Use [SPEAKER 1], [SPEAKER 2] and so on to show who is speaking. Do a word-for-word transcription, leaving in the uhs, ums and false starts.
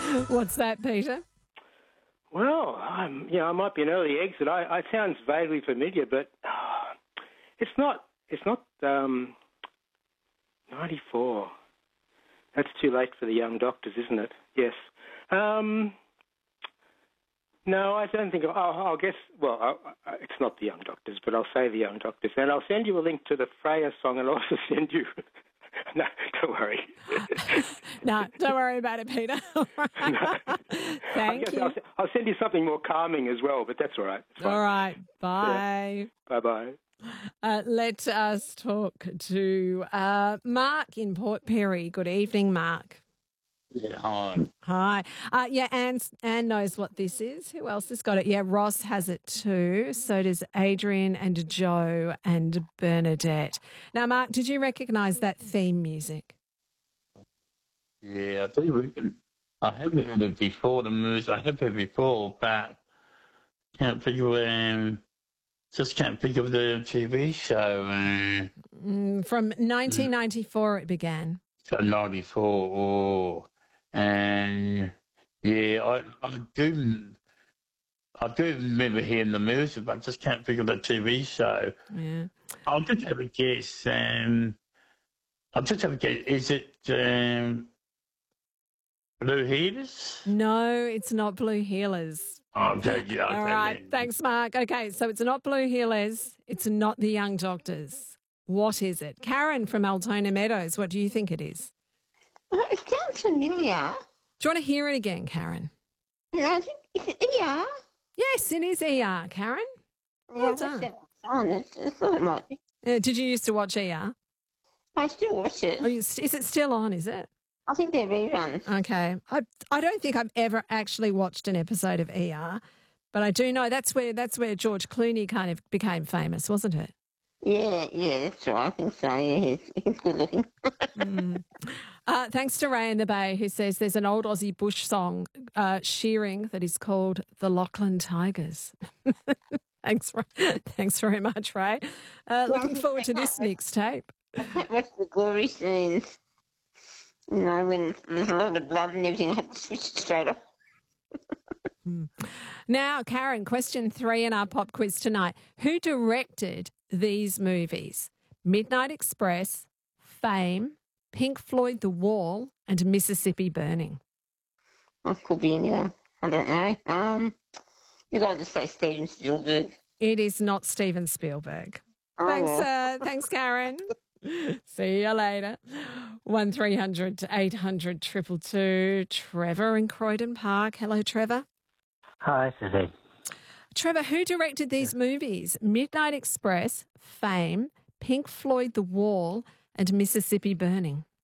[SPEAKER 1] What's that, Peter?
[SPEAKER 2] Well, I'm, you know, I might be an early exit. I, I sounds vaguely familiar, but uh, it's not. It's not um, ninety-four. That's too late for the Young Doctors, isn't it? Yes. Um, no, I don't think. I'll, I'll guess. Well, I, I, it's not the Young Doctors, but I'll say the Young Doctors, and I'll send you a link to the Freya song, and I'll also send you. No, don't worry.
[SPEAKER 1] No, don't worry about it, Peter.
[SPEAKER 2] No.
[SPEAKER 1] Thank you.
[SPEAKER 2] I'll, I'll send you something more calming as well, but that's all right.
[SPEAKER 1] All right. Bye.
[SPEAKER 2] Yeah. Bye-bye.
[SPEAKER 1] Uh, let us talk to uh, Mark in Port Perry. Good evening, Mark.
[SPEAKER 3] Yeah, hi.
[SPEAKER 1] Hi. Uh, yeah, Anne, Anne knows what this is. Who else has got it? Yeah, Ross has it too. So does Adrian and Joe and Bernadette. Now, Mark, did you recognise that theme music?
[SPEAKER 3] Yeah, I do. I have heard it before, the movies. I have heard it before, but can't figure, um, just can't think of the T V show. Um,
[SPEAKER 1] Mm, from nineteen ninety-four it began.
[SPEAKER 3] so ninety-four, oh, and yeah, I, I do, I do remember hearing the music, but I just can't think of the T V show.
[SPEAKER 1] Yeah.
[SPEAKER 3] I'll just have a guess. Um, I'll just have a guess. Is it um, Blue Heaters?
[SPEAKER 1] No, it's not Blue Healers.
[SPEAKER 3] Oh, okay, yeah, okay,
[SPEAKER 1] All right.
[SPEAKER 3] then.
[SPEAKER 1] Thanks, Mark. Okay, so it's not Blue Healers. It's not the Young Doctors. What is it? Karen from Altona Meadows, what do you think it is?
[SPEAKER 4] Well, it sounds familiar.
[SPEAKER 1] Do you want to hear it again, Karen?
[SPEAKER 4] No, I think, is it E R?
[SPEAKER 1] Yes, it is E R, Karen. Well done.
[SPEAKER 4] I thought it might be.
[SPEAKER 1] Uh, did you used to watch E R?
[SPEAKER 4] I still watch it.
[SPEAKER 1] Oh, you, is it still on, is it?
[SPEAKER 4] I think they're reruns.
[SPEAKER 1] Okay. I I don't think I've ever actually watched an episode of E R, but I do know that's where that's where George Clooney kind of became famous, wasn't it?
[SPEAKER 4] Yeah, yeah, that's right. I think so. Yeah, he's, he's good looking.
[SPEAKER 1] mm. uh, thanks to Ray in the Bay, who says there's an old Aussie bush song, uh, shearing, that is called the Lachlan Tigers. Thanks, thanks very much, Ray. Uh, looking forward to this mixtape.
[SPEAKER 4] I can't watch the gory scenes. You know, when there's a lot of blood and everything, I have to switch it straight off.
[SPEAKER 1] mm. Now, Karen, question three in our pop quiz tonight. Who directed these movies? Midnight Express, Fame, Pink Floyd The Wall, and Mississippi Burning.
[SPEAKER 4] That could be anyone. I don't know. Um, you got to say Steven Spielberg.
[SPEAKER 1] It is not Steven Spielberg.
[SPEAKER 4] Oh,
[SPEAKER 1] thanks,
[SPEAKER 4] well.
[SPEAKER 1] uh, thanks, Karen. See you later. One three hundred eight hundred two two two. Trevor in Croydon Park. Hello, Trevor.
[SPEAKER 5] Hi, Susie.
[SPEAKER 1] Trevor, who directed these movies? Midnight Express, Fame, Pink Floyd The Wall, and Mississippi Burning.